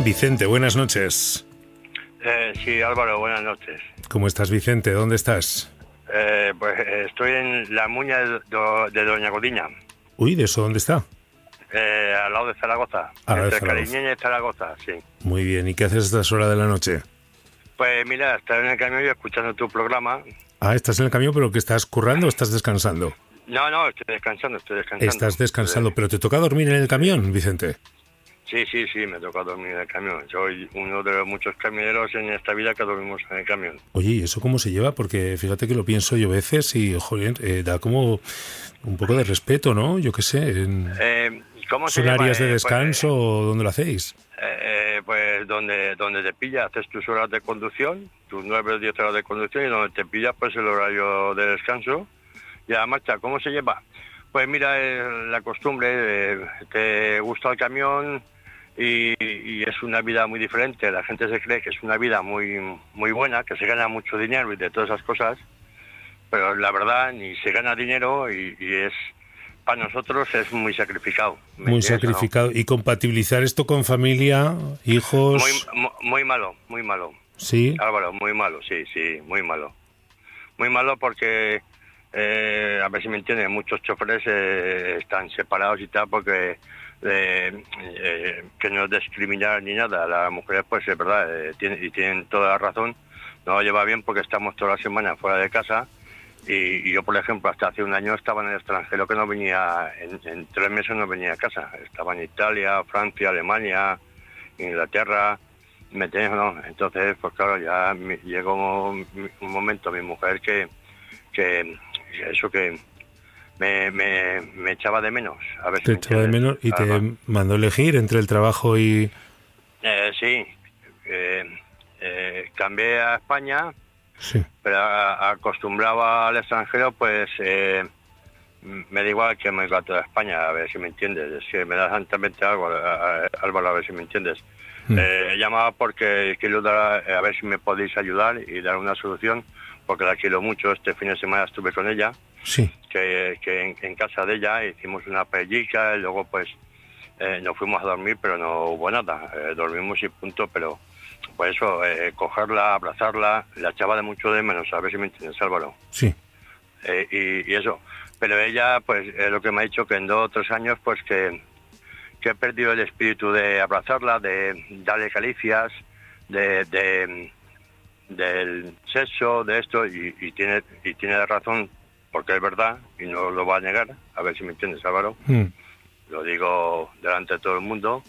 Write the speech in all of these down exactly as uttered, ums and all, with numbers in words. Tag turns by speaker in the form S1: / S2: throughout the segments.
S1: Vicente, buenas noches.
S2: Eh, sí, Álvaro, buenas noches.
S1: ¿Cómo estás, Vicente? ¿Dónde estás?
S2: Eh, pues eh, estoy en la Muña de, do- de Doña Godiña,
S1: Uy, ¿de eso dónde está?
S2: eh, al lado de Zaragoza,
S1: Al lado de
S2: entre
S1: Zaragoza.
S2: Cariñena y Zaragoza, sí.
S1: Muy bien, ¿y qué haces a estas horas de la noche?
S2: Pues mira, estoy en el camión y escuchando tu programa.
S1: Ah, estás en el camión, pero ¿que estás currando o estás descansando?
S2: No, no, estoy descansando, estoy descansando.
S1: Estás descansando,
S2: Eh,
S1: pero ¿te toca dormir en el camión, Vicente?
S2: Sí, sí, sí, me toca dormir en el camión. Soy uno de los muchos camioneros en esta vida que dormimos en el camión.
S1: Oye, ¿y eso cómo se lleva? Porque fíjate que lo pienso yo a veces y, joder, eh, da como un poco de respeto, ¿no? Yo qué sé. En...
S2: Eh, ¿Cómo se
S1: ¿Son
S2: llama?
S1: áreas de
S2: Eh,
S1: descanso
S2: pues,
S1: o dónde lo hacéis?
S2: eh, eh, pues donde donde te pilla, haces tus horas de conducción, tus nueve o diez horas de conducción, y donde te pillas, pues el horario de descanso y a la marcha. ¿Cómo se lleva? Pues mira, eh, la costumbre, eh, te gusta el camión y, y es una vida muy diferente. La gente se cree que es una vida muy muy buena, que se gana mucho dinero y de todas esas cosas, pero la verdad ni se gana dinero y, y es... Para nosotros es muy sacrificado. ¿Me
S1: Muy
S2: entiendes o no?
S1: sacrificado. ¿Y compatibilizar esto con familia, hijos?
S2: Muy, mu- muy malo, muy malo.
S1: Sí.
S2: Álvaro, muy malo, sí, sí, muy malo. Muy malo porque, eh, a ver si me entiendes, muchos choferes eh, están separados y tal porque eh, eh, que no es discriminar ni nada. Las mujeres, pues es verdad, eh, tienen, y tienen toda la razón, no lo lleva bien porque estamos toda la semana fuera de casa. Y, y yo, por ejemplo, hasta hace un año estaba en el extranjero, que no venía, en, en tres meses no venía a casa. Estaba en Italia, Francia, Alemania, Inglaterra, ¿me entiendes o no? Entonces, pues claro, ya mi- llegó un, un momento, mi mujer, que, que eso que me, me, me echaba de menos. A ver si
S1: Te
S2: me
S1: echaba de
S2: entiendes.
S1: menos y te
S2: Alba.
S1: mandó elegir entre el trabajo y...
S2: Eh, sí, eh, eh, cambié a España,
S1: Sí.
S2: pero a- acostumbrado al extranjero, pues eh, me da igual que me vaya a toda España, a ver si me entiendes. Es que me da santamente algo, a- a- Álvaro, a ver si me entiendes.
S1: Mm.
S2: Eh, llamaba porque quiero dar, a ver si me podéis ayudar y dar una solución, porque la quiero mucho. Este fin de semana estuve con ella,
S1: Sí.
S2: que, que en, en casa de ella hicimos una paellica y luego pues eh, nos fuimos a dormir, pero no hubo nada. Eh, dormimos y punto, pero pues eso, eh, cogerla, abrazarla, la echaba de mucho de menos, a ver si me entiendes, Álvaro.
S1: Sí.
S2: Eh, y, y eso. Pero ella, pues, es lo que me ha dicho, que en dos o tres años, pues, que, que he perdido el espíritu de abrazarla, de darle caricias, de, de del sexo, de esto, y, y tiene y tiene razón, porque es verdad, y no lo va a negar, a ver si me entiendes, Álvaro.
S1: Mm.
S2: Lo digo delante de todo el mundo.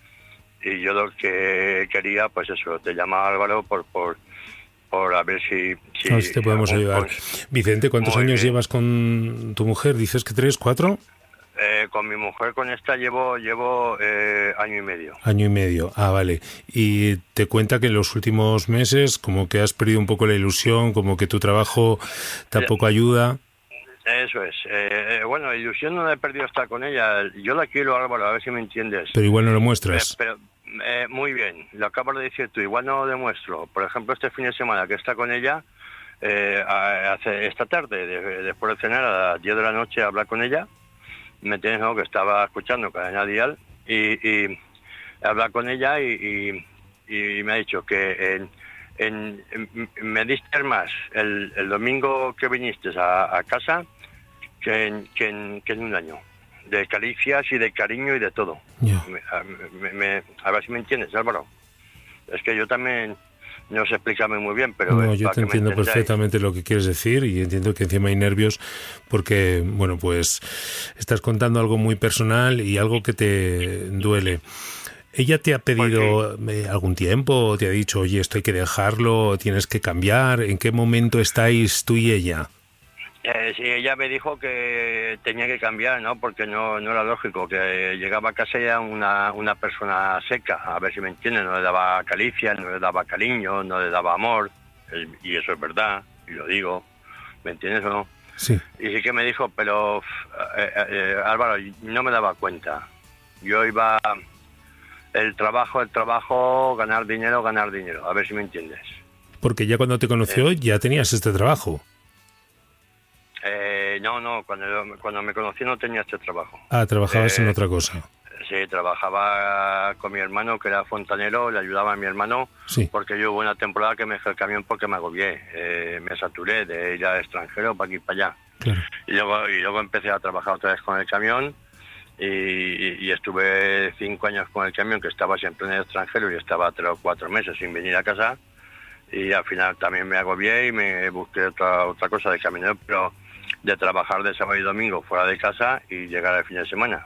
S2: Y yo lo que quería, pues eso, te llamaba, Álvaro, por... por por a ver si... si
S1: A ver si te podemos
S2: algún
S1: ayudar.
S2: cons-
S1: Vicente, ¿cuántos
S2: Muy
S1: años
S2: bien.
S1: llevas con tu mujer? ¿Dices que tres, cuatro?
S2: Eh, con mi mujer, con esta, llevo llevo eh, año y medio.
S1: Año y medio. Ah, vale. Y te cuenta que en los últimos meses como que has perdido un poco la ilusión, como que tu trabajo tampoco ayuda.
S2: Eso es. Eh, eh, bueno, ilusión no la he perdido estar con ella. Yo la quiero, Álvaro, a ver si me entiendes.
S1: Pero igual no lo
S2: Eh,
S1: muestras.
S2: pero eh, muy bien, lo acabas de decir tú, igual no lo demuestro. Por ejemplo, este fin de semana que está con ella, eh, a- hace esta tarde, de- después de cenar, a las diez de la noche, a hablar con ella. Me tienes, ¿no? Que estaba escuchando Cadena Dial y, y hablar con ella y, y, y me ha dicho que en, en, en- me diste más el, el domingo que viniste a, a casa que en, que, en, que en un año, de caricias y de cariño y de todo.
S1: Ya.
S2: Me- a, me- me- a ver si me entiendes, Álvaro. Es que yo también no sé explicarme muy bien, pero
S1: No,
S2: es
S1: yo
S2: para
S1: te
S2: que me
S1: entiendo
S2: entendáis.
S1: perfectamente lo que quieres decir y entiendo que encima hay nervios porque, bueno, pues estás contando algo muy personal y algo que te duele. ¿Ella te ha pedido eh, algún tiempo? ¿Te ha dicho, oye, esto hay que dejarlo, tienes que cambiar? ¿En qué momento estáis tú y ella?
S2: Eh, sí, ella me dijo que tenía que cambiar, ¿no? Porque no, no era lógico, que llegaba a casa y era una, una persona seca, a ver si me entienden, no le daba caricias, no le daba cariño, no le daba amor, eh, y eso es verdad, y lo digo, ¿me entiendes o no?
S1: Sí.
S2: Y sí que me dijo, pero eh, eh, Álvaro, no me daba cuenta. Yo iba, el trabajo, el trabajo, ganar dinero, ganar dinero, a ver si me entiendes.
S1: Porque ya cuando te conoció
S2: Eh.
S1: ya tenías este trabajo.
S2: Eh, no, no, cuando, cuando me conocí no tenía este trabajo.
S1: Ah, trabajabas
S2: Eh,
S1: en otra cosa.
S2: Sí, trabajaba con mi hermano, que era fontanero, le ayudaba a mi hermano,
S1: sí.
S2: Porque yo hubo una temporada que me dejé el camión porque me agobié, eh, me saturé de ir al extranjero, para aquí y para allá.
S1: Claro.
S2: Y luego, y luego empecé a trabajar otra vez con el camión y, y, y estuve cinco años con el camión, que estaba siempre en el extranjero y estaba tres o cuatro meses sin venir a casa. Y al final también me agobié y me busqué otra, otra cosa de camionero, pero de trabajar de sábado y domingo fuera de casa y llegar al fin de semana.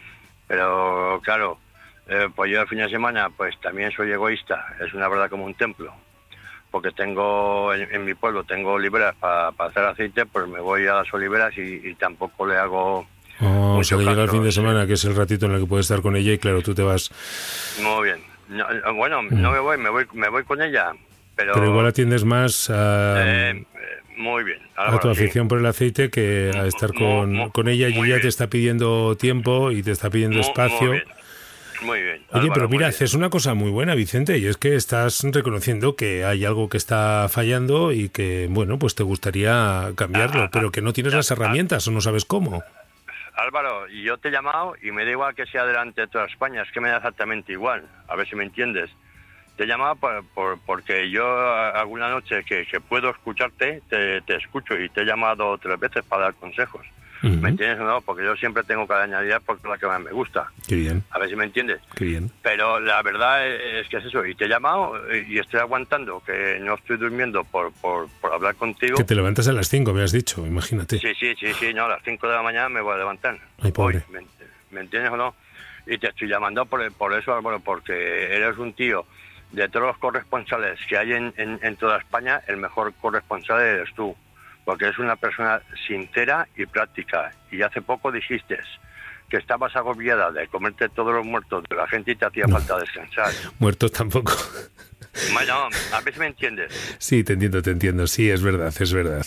S2: Pero claro, eh, pues yo el fin de semana pues también soy egoísta, es una verdad como un templo, porque tengo en, en mi pueblo tengo oliveras para pa hacer aceite, pues me voy a las oliveras y, y tampoco le hago
S1: oh, o sea que llega el fin de
S2: sí.
S1: semana, que es el ratito en el que puedes estar con ella y claro, tú te vas.
S2: Muy bien. No, bueno, mm. no me voy, me voy, me voy con ella, pero...
S1: Pero igual atiendes más a...
S2: Eh, muy bien. Álvaro,
S1: a tu afición
S2: sí.
S1: por el aceite que a estar con,
S2: muy,
S1: con ella y ella
S2: bien.
S1: te está pidiendo tiempo y te está pidiendo
S2: muy,
S1: espacio.
S2: Muy bien, muy bien.
S1: Oye,
S2: Álvaro,
S1: pero mira,
S2: bien.
S1: haces una cosa muy buena, Vicente, y es que estás reconociendo que hay algo que está fallando y que, bueno, pues te gustaría cambiarlo, ah, pero que no tienes ah, las herramientas ah, o no sabes cómo.
S2: Álvaro, yo te he llamado y me da igual que sea delante de toda España, es que me da exactamente igual, a ver si me entiendes. Te llamaba por, por, porque yo alguna noche que, que puedo escucharte, te, te escucho y te he llamado tres veces para dar consejos. Uh-huh. ¿Me entiendes o no? Porque yo siempre tengo cada añadida porque es la que más me gusta.
S1: Qué bien.
S2: A ver si me entiendes.
S1: Qué bien.
S2: Pero la verdad es que es eso. Y te he llamado y estoy aguantando, que no estoy durmiendo por, por, por hablar contigo.
S1: Que te levantas a las cinco, me has dicho, imagínate.
S2: Sí, sí, sí, sí. No, a las cinco de la mañana me voy a levantar.
S1: Ay, pobre.
S2: Hoy, ¿me, ¿Me entiendes o no? Y te estoy llamando por, por eso, Álvaro, porque eres un tío... De todos los corresponsales que hay en, en, en toda España, el mejor corresponsal eres tú, porque eres una persona sincera y práctica. Y hace poco dijiste que estabas agobiada de comerte todos los muertos de la gente y te hacía no. falta descansar.
S1: Muertos tampoco.
S2: Bueno, a ver si me entiendes.
S1: Sí, te entiendo, te entiendo. Sí, es verdad, es verdad.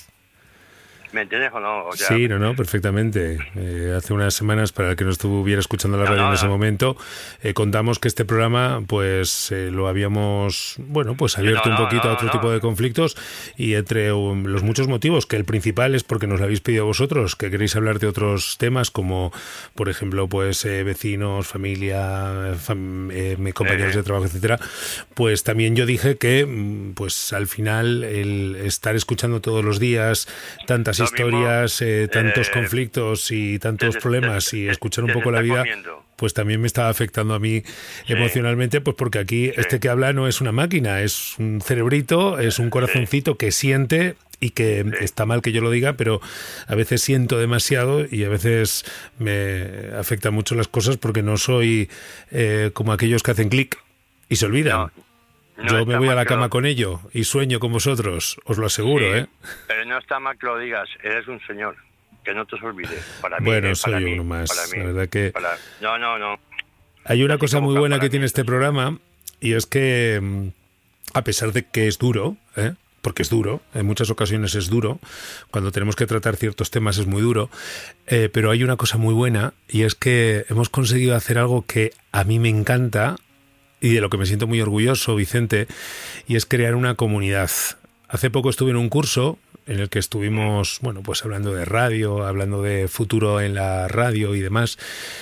S2: ¿Me entiendes o no? O sea,
S1: sí, no, no, perfectamente. Eh, hace unas semanas, para el que no estuviera escuchando la radio no, no, en ese no. momento, eh, contamos que este programa, pues, eh, lo habíamos, bueno, pues abierto no, no, un poquito no, a otro no. tipo de conflictos y entre um, los muchos motivos, que el principal es porque nos lo habéis pedido vosotros, que queréis hablar de otros temas como, por ejemplo, pues, eh, vecinos, familia, fam eh, compañeros eh. de trabajo, etcétera. Pues también yo dije que, pues, al final, el estar escuchando todos los días tantas historias, eh, tantos eh, conflictos y tantos te, problemas te, y escuchar un poco la vida, comiendo. Pues también me estaba afectando a mí sí. emocionalmente, pues porque aquí sí. este que habla no es una máquina, es un cerebrito, es un corazoncito sí. que siente y que sí. está mal que yo lo diga, pero a veces siento demasiado y a veces me afectan mucho las cosas porque no soy eh, como aquellos que hacen clic y se olvidan. No. No Yo me voy a la cama lo... con ello y sueño con vosotros, os lo aseguro, sí, ¿eh?
S2: Pero no está mal que lo digas, eres un señor, que no te os olvide. Para mí,
S1: bueno,
S2: eh,
S1: soy
S2: para
S1: uno
S2: mí,
S1: más,
S2: para mí,
S1: la verdad que...
S2: Para... No, no, no.
S1: Hay una cosa muy buena que
S2: mí.
S1: tiene este programa y es que, a pesar de que es duro, ¿eh? porque es duro, en muchas ocasiones es duro, cuando tenemos que tratar ciertos temas es muy duro, eh, pero hay una cosa muy buena y es que hemos conseguido hacer algo que a mí me encanta y de lo que me siento muy orgulloso, Vicente, y es crear una comunidad. Hace poco estuve en un curso en el que estuvimos, bueno, pues hablando de radio, hablando de futuro en la radio y demás,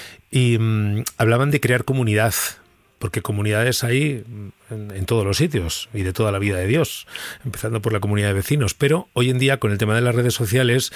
S1: y mmm, hablaban de crear comunidad, porque comunidades hay en, en todos los sitios y de toda la vida de Dios, empezando por la comunidad de vecinos, pero hoy en día con el tema de las redes sociales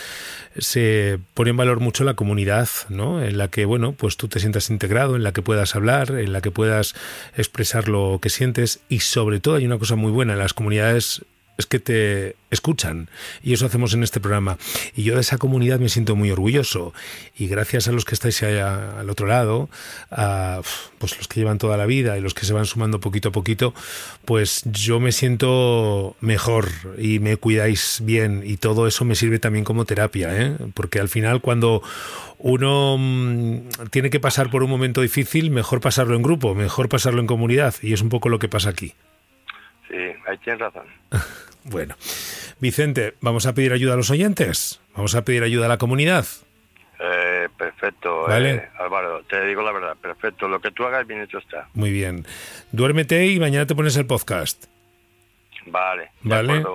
S1: se pone en valor mucho la comunidad, ¿no? En la que, bueno, pues tú te sientas integrado, en la que puedas hablar, en la que puedas expresar lo que sientes y sobre todo hay una cosa muy buena en las comunidades, es que te escuchan y eso hacemos en este programa y yo de esa comunidad me siento muy orgulloso y gracias a los que estáis allá al otro lado, a pues los que llevan toda la vida y los que se van sumando poquito a poquito, pues yo me siento mejor y me cuidáis bien y todo eso me sirve también como terapia, ¿eh? Porque al final cuando uno mmm, tiene que pasar por un momento difícil, mejor pasarlo en grupo, mejor pasarlo en comunidad y es un poco lo que pasa aquí.
S2: Sí, ahí tienes razón.
S1: Bueno, Vicente, ¿vamos a pedir ayuda a los oyentes? ¿Vamos a pedir ayuda a la comunidad?
S2: Eh, perfecto,
S1: ¿vale?
S2: eh, Álvaro, te digo la verdad, perfecto. Lo que tú hagas bien hecho está.
S1: Muy bien. Duérmete y mañana te pones el podcast.
S2: Vale.
S1: Vale.
S2: Acuerdo.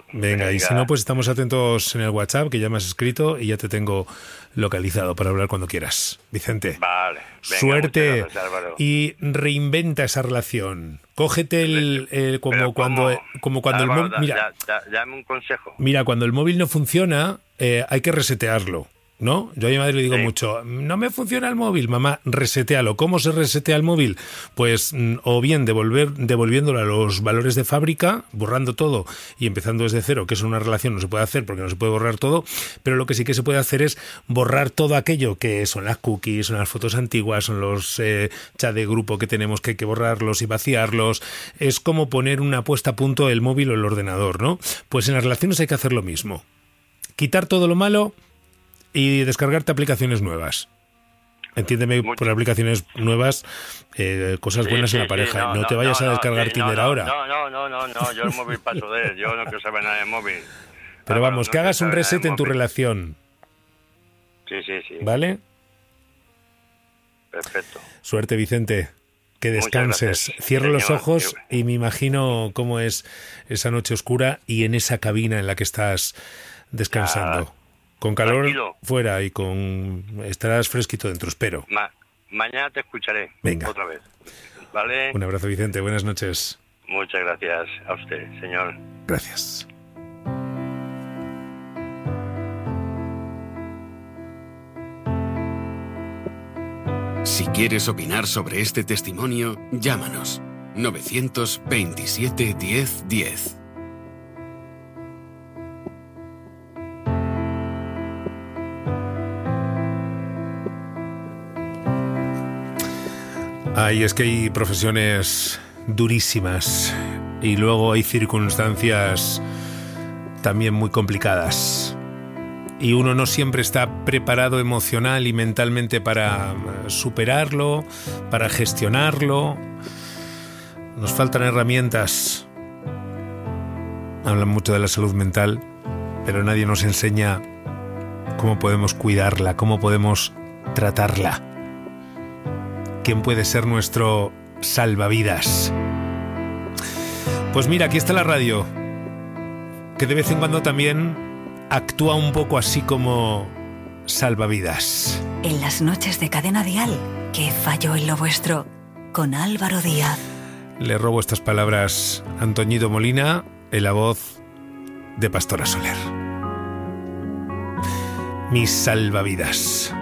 S1: Venga, y si no, pues estamos atentos en el WhatsApp, que ya me has escrito y ya te tengo localizado para hablar cuando quieras. Vicente,
S2: vale. Venga,
S1: suerte
S2: gracias, Álvaro.
S1: Y reinventa esa relación. Cógete el, el como
S2: Pero
S1: cuando
S2: ¿cómo?
S1: como cuando
S2: Álvaro,
S1: el móvil, mira,
S2: da- da- da- dame un consejo.
S1: mira, cuando el móvil no funciona, eh, hay que resetearlo, ¿no? Yo a mi madre le digo
S2: Sí.
S1: mucho, no me funciona el móvil, mamá, resetealo. ¿Cómo se resetea el móvil? Pues mm, o bien devolver, devolviéndolo a los valores de fábrica, borrando todo y empezando desde cero, que eso en una relación no se puede hacer porque no se puede borrar todo, pero lo que sí que se puede hacer es borrar todo aquello que son las cookies, son las fotos antiguas, son los eh, chats de grupo que tenemos que hay que borrarlos y vaciarlos. Es como poner una puesta a punto el móvil o el ordenador, ¿no? Pues en las relaciones hay que hacer lo mismo. Quitar todo lo malo y descargarte aplicaciones nuevas. Entiéndeme
S2: Mucho.
S1: por aplicaciones nuevas, eh, cosas
S2: Sí,
S1: buenas
S2: sí,
S1: en la
S2: sí,
S1: pareja. No, te vayas
S2: no,
S1: a
S2: no,
S1: descargar
S2: sí,
S1: Tinder
S2: no, no,
S1: ahora.
S2: No, no, no, no, no, yo el móvil paso de él, yo no quiero saber nada de móvil.
S1: Pero
S2: Álvaro,
S1: vamos,
S2: no
S1: que
S2: quiero
S1: hagas un
S2: saber nada de
S1: reset en tu
S2: móvil.
S1: relación,
S2: Sí, sí, sí,
S1: ¿vale?
S2: perfecto.
S1: Suerte, Vicente. Que
S2: Muchas
S1: descanses.
S2: gracias,
S1: Cierro los
S2: señor.
S1: ojos y me imagino cómo es esa noche oscura y en esa cabina en la que estás descansando.
S2: Ah,
S1: Con calor
S2: tranquilo.
S1: fuera y con estarás fresquito dentro, espero.
S2: Ma- mañana te escucharé.
S1: Venga.
S2: Otra vez. ¿Vale?
S1: Un abrazo, Vicente. Buenas noches.
S2: Muchas gracias a usted, señor.
S1: Gracias.
S3: Si quieres opinar sobre este testimonio, llámanos novecientos veintisiete diez diez.
S1: Ay, es que hay profesiones durísimas y luego hay circunstancias también muy complicadas. Y uno no siempre está preparado emocional y mentalmente para superarlo, para gestionarlo. Nos faltan herramientas. Hablan mucho de la salud mental, pero nadie nos enseña cómo podemos cuidarla, cómo podemos tratarla. ¿Quién puede ser nuestro salvavidas? Pues mira, aquí está la radio, que de vez en cuando también actúa un poco así como salvavidas.
S4: En las noches de Cadena Dial, que falló en lo vuestro, con Álvaro Díaz.
S1: Le robo estas palabras a Antoñito Molina en la voz de Pastora Soler. Mis salvavidas.